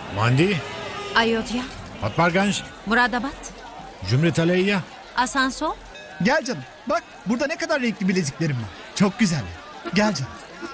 Mandi, Ayodhya, Patparganj, Muradabad, Cumhuriyet Aleyya. Asansol. Gel canım. Bak burada ne kadar renkli bileziklerim var. Çok güzel. Gel canım.